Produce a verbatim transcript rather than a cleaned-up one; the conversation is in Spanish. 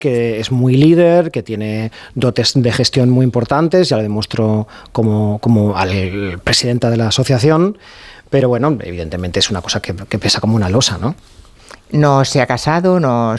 que es muy líder, que tiene dotes de gestión muy importantes, ya lo demostró como, como al presidenta de la asociación, pero bueno, evidentemente es una cosa que, que pesa como una losa, ¿no? No se ha casado, no,